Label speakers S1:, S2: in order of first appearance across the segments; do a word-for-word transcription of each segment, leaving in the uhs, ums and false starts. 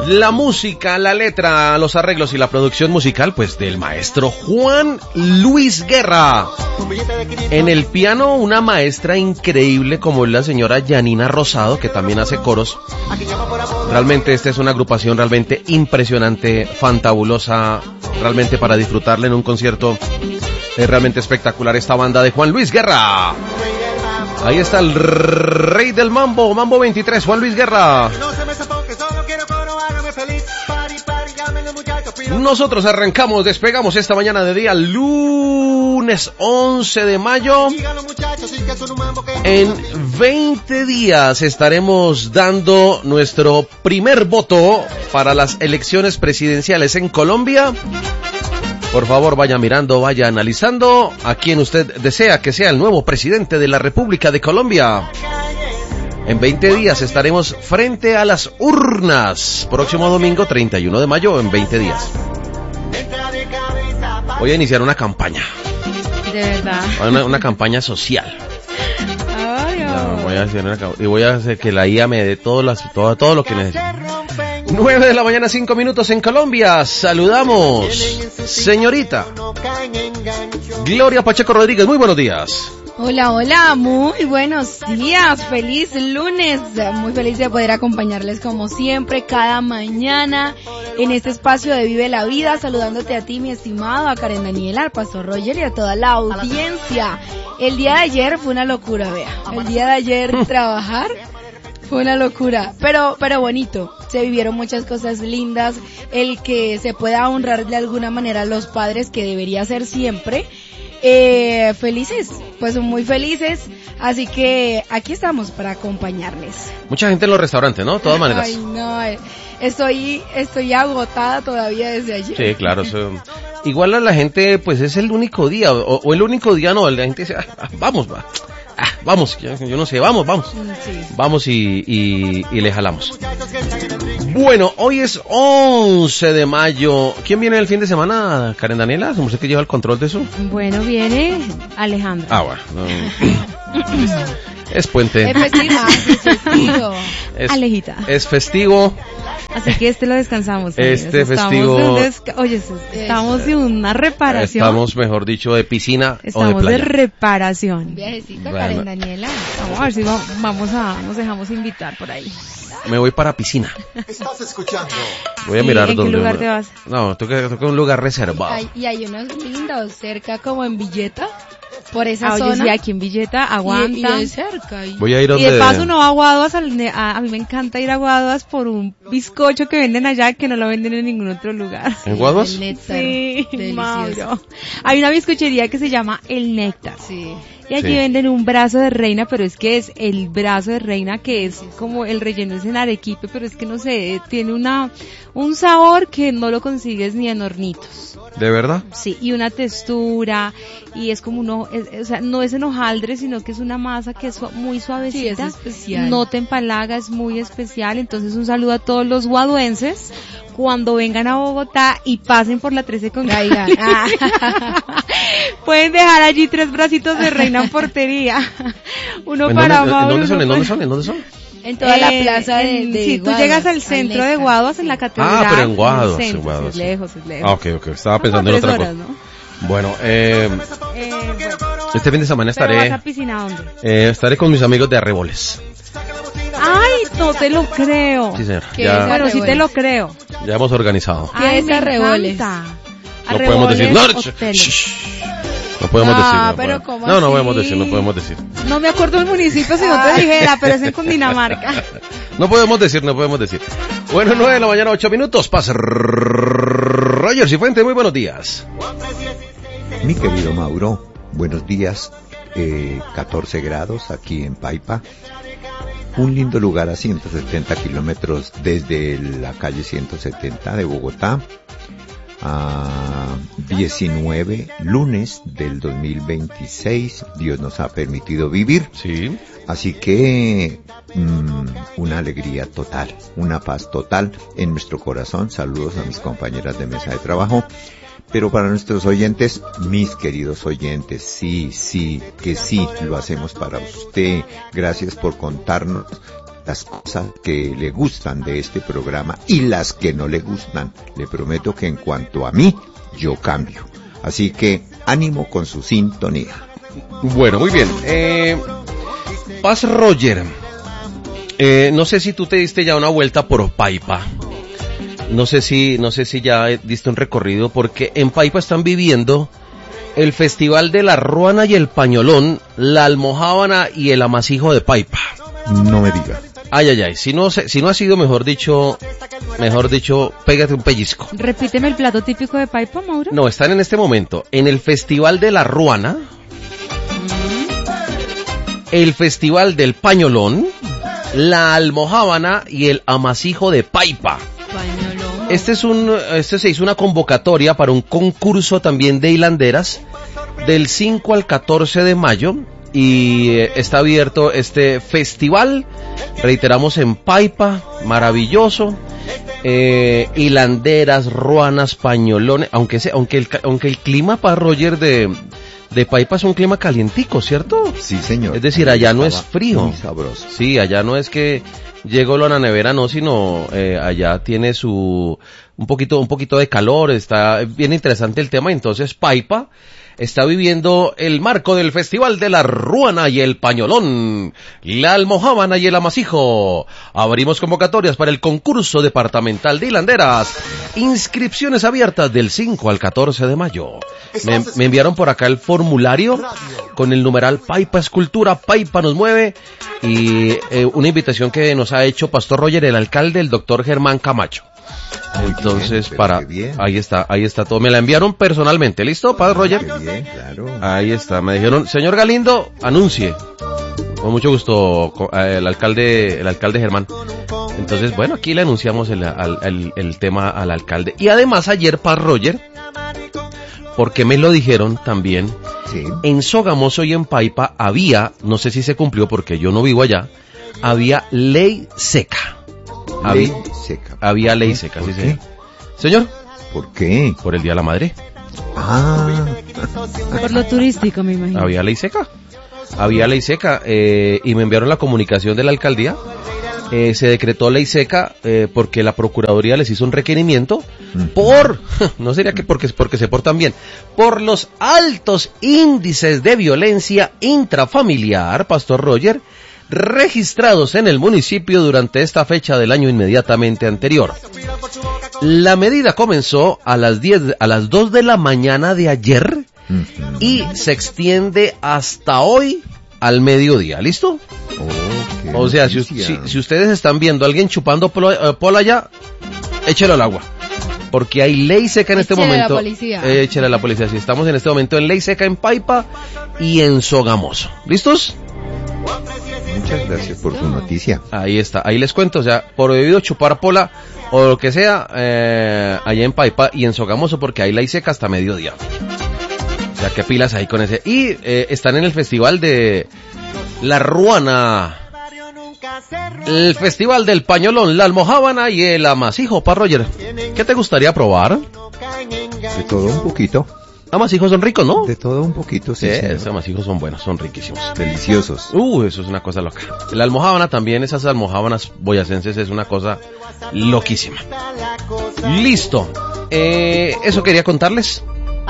S1: La música, la letra, los arreglos y la producción musical, pues del maestro Juan Luis Guerra. En el piano, una maestra increíble como es la señora Yanina Rosado, que también hace coros. Realmente esta es una agrupación realmente impresionante, fantabulosa, realmente para disfrutarla en un concierto. Es realmente espectacular esta banda de Juan Luis Guerra. Ahí está el rey del mambo, Mambo veintitrés, Juan Luis Guerra. Nosotros arrancamos, despegamos esta mañana de día lunes once de mayo. En veinte días estaremos dando nuestro primer voto para las elecciones presidenciales en Colombia. Por favor, vaya mirando, vaya analizando a quien usted desea que sea el nuevo presidente de la República de Colombia. En veinte días estaremos frente a las urnas. Próximo domingo, treinta y uno de mayo, en veinte días. Voy a iniciar una campaña.
S2: De verdad.
S1: Una, una campaña social.
S2: Ay,
S1: no, voy a hacer una, y voy a hacer que la I A me dé todo, las, todo, todo lo que necesito. nueve de la mañana, cinco minutos en Colombia. Saludamos, señorita Gloria Pacheco Rodríguez. Muy buenos días.
S2: Hola, hola, muy buenos días, feliz lunes, muy feliz de poder acompañarles como siempre cada mañana en este espacio de Vive la Vida, saludándote a ti, mi estimado, a Karen Daniela, al Pastor Roger y a toda la audiencia. El día de ayer fue una locura, vea, el día de ayer trabajar fue una locura, pero pero bonito, se vivieron muchas cosas lindas, el que se pueda honrar de alguna manera a los padres, que debería ser siempre. Eh, felices, pues muy felices, así que aquí estamos para acompañarles.
S1: Mucha gente en los restaurantes, ¿no? De todas maneras.
S2: Ay, no, estoy, estoy agotada todavía desde ayer.
S1: Sí, claro, eso. Igual a la gente, pues es el único día, o, o el único día no, la gente dice, ah, vamos, va. Ah, vamos, yo, yo no sé, vamos, vamos. Sí. Vamos y, y, y le jalamos. Bueno, hoy es once de mayo. ¿Quién viene el fin de semana, Karen Daniela? ¿Cómo sé que lleva el control de eso?
S2: Bueno, viene Alejandro.
S1: Ah, bueno. No. Es puente.
S2: Es festivo. Es festivo.
S1: Es,
S2: Alejita.
S1: Es festivo.
S2: Así que este lo descansamos.
S1: Este
S2: amigos.
S1: festivo.
S2: Estamos desca- Oye, estamos en una reparación.
S1: Estamos, mejor dicho, de piscina
S2: estamos
S1: o de playa.
S2: Estamos de reparación.
S3: Viajecito,
S1: bueno.
S3: Karen Daniela.
S2: Vamos a ver si va, vamos a, nos dejamos invitar por ahí.
S1: Me voy para piscina.
S4: Estás escuchando.
S1: Voy a
S2: Sí,
S1: mirar
S2: ¿en
S1: dónde.
S2: qué lugar te vas?
S1: No, toca, toca un lugar reservado.
S3: Ay, y hay unos lindos cerca como en Villeta, por esa
S2: Ah, oye,
S3: zona.
S2: sí, aquí en Villeta, aguanta.
S3: Y, y de cerca. Y...
S1: Voy a ir
S2: Y
S1: donde.
S2: de paso no va a Guaduas, al ne- a, a mí me encanta ir a Guaduas por un bizcocho que venden allá que no lo venden en ningún otro lugar.
S1: ¿En Guaduas?
S3: El néctar.
S2: Sí,
S3: Delicioso.
S2: Mauro. Hay una bizcochería que se llama El Néctar.
S3: Sí.
S2: Y allí
S1: Sí.
S2: venden un brazo de reina, pero es que es el brazo de reina que es como el relleno es en arequipe, pero es que no sé, tiene una un sabor que no lo consigues ni en hornitos.
S1: ¿De verdad?
S2: Sí, y una textura, y es como uno, es, o sea, no es en hojaldre, sino que es una masa que es su- muy suavecita.
S3: Sí, es especial.
S2: No te empalaga, es muy especial. Entonces un saludo a todos los guaduenses. Cuando vengan a Bogotá y pasen por la trece con
S3: Caigan.
S2: pueden dejar allí tres bracitos de reina en portería. Uno
S1: ¿En
S2: para
S1: dónde,
S2: Mauro,
S1: ¿En dónde son?
S2: uno
S1: ¿En dónde
S2: para-
S1: son? ¿En dónde son?
S3: En toda la
S2: Eh,
S3: plaza de,
S2: en-
S3: de
S2: Si tú
S3: Guaduas,
S2: llegas al
S3: al
S2: centro de
S3: Néctar.
S2: Guaduas, en la catedral.
S1: Ah, pero en Guaduas,
S2: el
S1: en
S2: centro,
S1: Guaduas,
S2: sí,
S1: sí.
S2: es lejos, es lejos.
S1: Ah, ok, ok. Estaba pensando
S2: Como
S1: en otra
S2: tres
S1: cosa.
S2: horas, ¿no?
S1: Bueno, eh,
S2: Eh, bueno.
S1: este fin de semana
S2: ¿Pero
S1: estaré,
S2: vas a piscina dónde?
S1: eh, estaré con mis amigos de Arreboles.
S2: Ay, no te lo creo.
S1: Sí, señor.
S3: ¿Qué
S1: Ya,
S3: es
S2: Bueno, sí te
S3: Arreboles?
S2: lo creo.
S1: ya hemos organizado.
S3: ¿Qué
S2: Ay,
S3: es
S2: me
S3: Arreboles?
S2: encanta.
S1: No podemos decir.
S2: Arreboles,
S1: No, sh-
S2: hoteles.
S1: sh- no podemos
S3: No,
S1: decir. No,
S3: pero
S1: podemos.
S3: ¿cómo
S1: no, no
S3: así?
S1: podemos decir, no podemos decir.
S2: No me acuerdo el municipio si no te dijera, pero es en Cundinamarca.
S1: No podemos decir, no podemos decir. Bueno, nueve de la mañana, ocho minutos. Pasa Roger Cifuente, muy buenos días.
S5: Mi querido Mauro, buenos días. Eh, catorce grados aquí en Paipa. Un lindo lugar a ciento setenta kilómetros desde la calle ciento setenta de Bogotá. A diecinueve lunes del dos mil veintiséis, Dios nos ha permitido vivir.
S1: Sí.
S5: Así que mmm, una alegría total, una paz total en nuestro corazón. Saludos a mis compañeras de mesa de trabajo. Pero para nuestros oyentes, mis queridos oyentes, sí, sí, que sí, lo hacemos para usted. Gracias por contarnos las cosas que le gustan de este programa y las que no le gustan. Le prometo que en cuanto a mí, yo cambio. Así que ánimo con su sintonía.
S1: Bueno, muy bien. Eh, Paz Roger, eh, no sé si tú te diste ya una vuelta por Paipa. No sé si, no sé si ya diste un recorrido, porque en Paipa están viviendo el Festival de la Ruana y el Pañolón, la Almojábana y el Amasijo de Paipa.
S5: No me diga.
S1: Ay, ay, ay, si no, si no ha sido, mejor dicho, mejor dicho, pégate un pellizco.
S2: Repíteme el plato típico de Paipa, Mauro.
S1: No, están en este momento en el Festival de la Ruana, el Festival del Pañolón, la Almojábana y el Amasijo de Paipa.
S2: Pañolón.
S1: Este es un, este se hizo una convocatoria para un concurso también de hilanderas del cinco al catorce de mayo y eh, está abierto este festival, reiteramos, en Paipa, maravilloso, eh, hilanderas, ruanas, pañolones, aunque se, aunque el, aunque el clima para Roger de de Paipa es un clima calientico, ¿cierto?
S5: Sí, señor.
S1: Es decir, allá no es frío.
S5: Muy sabroso.
S1: Sí, allá no es que llegó a la nevera, no, sino eh, allá tiene su un poquito un poquito de calor, está bien interesante el tema. Entonces Paipa está viviendo el marco del Festival de la Ruana y el Pañolón, la Almojábana y el Amasijo. Abrimos convocatorias para el concurso departamental de hilanderas. Inscripciones abiertas del cinco al catorce de mayo. Me, me enviaron por acá el formulario con el numeral Paipa Escultura, Paipa nos mueve, y eh, una invitación que nos ha hecho Pastor Roger, el alcalde, el doctor Germán Camacho. Entonces,
S5: bien,
S1: para, ahí está, ahí está todo. Me la enviaron personalmente, ¿listo, Padre Roger?
S5: Qué bien, claro.
S1: Ahí está, me dijeron, señor Galindo, anuncie. Con mucho gusto, el alcalde, el alcalde Germán. Entonces, bueno, aquí le anunciamos el, el, el tema al alcalde. Y además ayer, Padre Roger, porque me lo dijeron también, sí, en Sogamoso y en Paipa había, no sé si se cumplió porque yo no vivo allá, había ley seca.
S5: Ley
S1: había,
S5: seca.
S1: Había ley seca, sí, señor. Señor.
S5: ¿Por qué?
S1: Por el Día de la Madre.
S5: Ah.
S2: Por lo turístico, me imagino.
S1: Había ley seca. Había ley seca, eh, y me enviaron la comunicación de la alcaldía. Eh, se decretó ley seca eh, porque la Procuraduría les hizo un requerimiento por, no sería que porque, porque se portan bien, por los altos índices de violencia intrafamiliar, Pastor Roger, registrados en el municipio durante esta fecha del año inmediatamente anterior. La medida comenzó a las diez, a las dos de la mañana de ayer y se extiende hasta hoy al mediodía, ¿listo?
S5: Oh,
S1: o sea, si, si, si ustedes están viendo a alguien chupando pola, uh, pola allá, échelo al agua. Porque hay ley seca en este
S2: échele
S1: momento.
S2: A la policía.
S1: Eh, échele a la policía. Si estamos en este momento en ley seca en Paipa y en Sogamoso. ¿Listos?
S5: Muchas gracias por su noticia.
S1: Ahí está, ahí les cuento, o sea, prohibido chupar pola o lo que sea, eh, allá en Paipa y en Sogamoso, porque hay ley seca hasta mediodía. O sea, qué pilas ahí con ese. Y eh, están en el festival de la Ruana, el festival del Pañolón, la Almojábana y el Amasijo, Pa Roger. ¿Qué te gustaría probar?
S5: De todo un poquito.
S1: Amasijos son ricos, ¿no?
S5: De todo un poquito, sí.
S1: Sí, esos amasijos son buenos, son riquísimos.
S5: Deliciosos.
S1: Uh, eso es una cosa loca. La almojábana también, esas almojábanas boyacenses, es una cosa loquísima. Listo. Eh, eso quería contarles.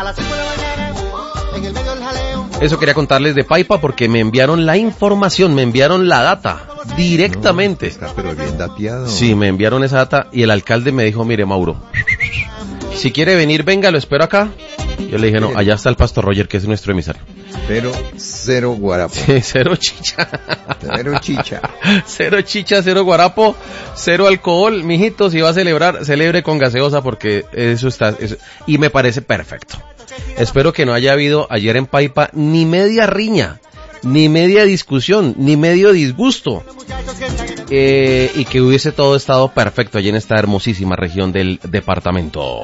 S1: Eso quería contarles de Paipa porque me enviaron la información, me enviaron la data directamente.
S5: No, está pero bien dateado.
S1: Sí, me enviaron esa data y el alcalde me dijo, mire, Mauro, si quiere venir, venga, lo espero acá. Yo le dije, no, allá está el Pastor Roger, que es nuestro emisario.
S5: Pero cero guarapo.
S1: Sí, cero chicha.
S5: Cero chicha.
S1: Cero chicha, cero guarapo, cero alcohol. Mijito, si va a celebrar, celebre con gaseosa porque eso está... Eso, y me parece perfecto. Espero que no haya habido ayer en Paipa ni media riña, ni media discusión, ni medio disgusto. Eh, y que hubiese todo estado perfecto allí en esta hermosísima región del departamento.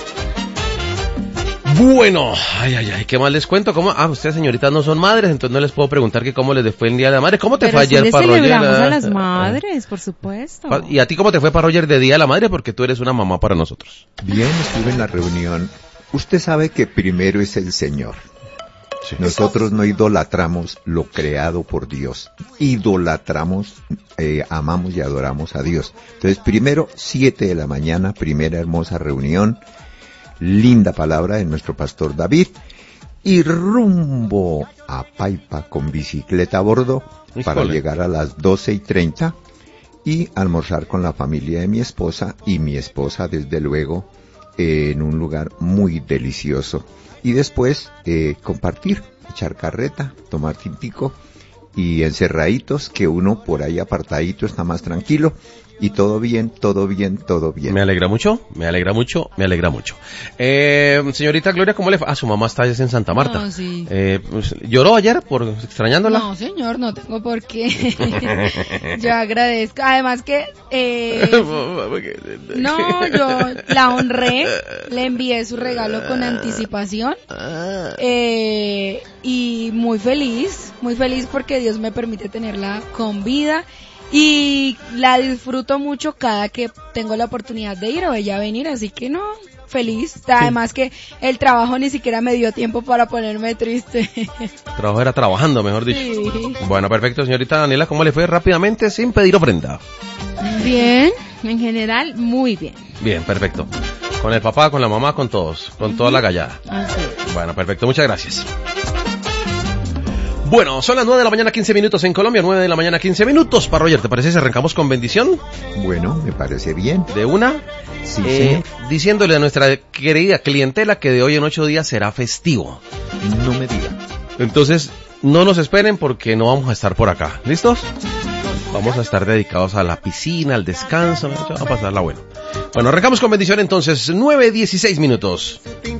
S1: Bueno, ay, ay, ay, ¿qué más les cuento? ¿Cómo? Ah, ustedes señoritas no son madres, entonces no les puedo preguntar que cómo les fue el Día de la Madre. ¿Cómo te
S2: Pero
S1: fue ayer,
S2: sí
S1: para Roger?
S2: celebramos a las madres, por supuesto.
S1: ¿Y a ti cómo te fue, para Roger, de Día de la Madre? Porque tú eres una mamá para nosotros.
S5: Bien, estuve en la reunión. Usted sabe que primero es el Señor. Sí. Nosotros no idolatramos lo creado por Dios. Idolatramos, eh, amamos y adoramos a Dios. Entonces, primero, siete de la mañana, primera hermosa reunión. Linda palabra de nuestro pastor David. Y rumbo a Paipa con bicicleta a bordo para
S1: Híjole.
S5: llegar a las doce y treinta y almorzar con la familia de mi esposa y mi esposa, desde luego, eh, en un lugar muy delicioso. Y después eh, compartir, echar carreta, tomar tintico y encerraditos, que uno por ahí apartadito está más tranquilo. Y todo bien, todo bien, todo bien.
S1: Me alegra mucho, me alegra mucho, me alegra mucho. Eh, señorita Gloria, ¿cómo le fue? Ah, su mamá está en Santa Marta.
S2: No, sí.
S1: Eh, pues, ¿lloró ayer por extrañándola?
S2: No, señor, no tengo por qué. Yo agradezco. Además que, eh, no, yo la honré, le envié su regalo con anticipación. Eh, y muy feliz, muy feliz porque Dios me permite tenerla con vida. Y la disfruto mucho cada que tengo la oportunidad de ir o ella venir, así que no, feliz. Además que el trabajo ni siquiera me dio tiempo para ponerme triste.
S1: Trabajo era trabajando, mejor dicho.
S2: Sí.
S1: Bueno, perfecto, señorita Daniela, ¿cómo le fue rápidamente sin pedir ofrenda?
S3: Bien, en general, muy bien.
S1: Bien, perfecto. Con el papá, con la mamá, con todos, con toda la gallada.
S3: Así es.
S1: Bueno, perfecto, muchas gracias. Bueno, son las nueve de la mañana, quince minutos en Colombia, nueve de la mañana, quince minutos. Para Roger, ¿te parece si arrancamos con bendición?
S5: Bueno, me parece bien.
S1: De una,
S5: Sí,
S1: eh,
S5: señor.
S1: diciéndole a nuestra querida clientela que de hoy en ocho días será festivo.
S5: No me diga.
S1: Entonces, no nos esperen porque no vamos a estar por acá. ¿Listos? Vamos a estar dedicados a la piscina, al descanso, vamos a pasarla bueno. Bueno, arrancamos con bendición entonces, nueve dieciséis minutos.